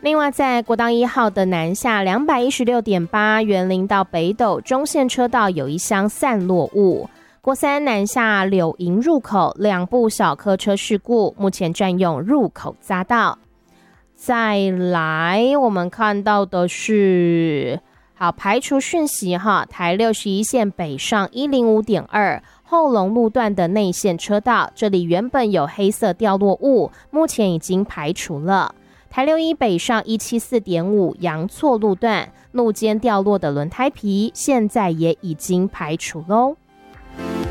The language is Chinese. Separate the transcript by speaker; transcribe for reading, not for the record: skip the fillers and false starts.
Speaker 1: 另外在国道1号的南下 216.8 园林到北斗中线车道有一箱散落物，国3南下柳营入口2部小客车事故，目前占用入口匝道。再来我们看到的是排除讯息台61线北上 105.2 后龙路段的内线车道，这里原本有黑色掉落物，目前已经排除了。台61北上 174.5 阳错路段路肩掉落的轮胎皮，现在也已经排除咯。